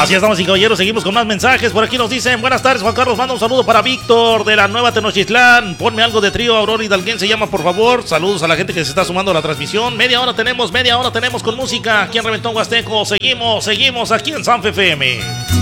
Así estamos, y caballeros, seguimos con más mensajes. Por aquí nos dicen, buenas tardes, Juan Carlos, manda un saludo para Víctor de la Nueva Tenochtitlán. Ponme algo de Trío Aurora Hidalguén, se llama, por favor. Saludos a la gente que se está sumando a la transmisión. Media hora tenemos con música aquí en Reventón Huasteco. Seguimos aquí en Sanfe FM.